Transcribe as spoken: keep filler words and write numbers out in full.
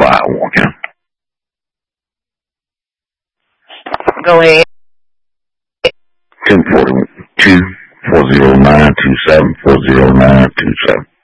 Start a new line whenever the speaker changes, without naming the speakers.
fire walk in.
Go ahead.
ten forty-two, four oh nine, two seven, four oh nine, two seven.